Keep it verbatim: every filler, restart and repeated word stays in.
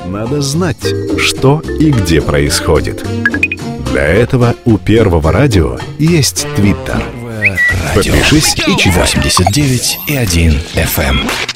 надо знать, что и где происходит. Для этого у Первого радио есть Твиттер. Подпишись и читай. восемьдесят девять и один эф эм.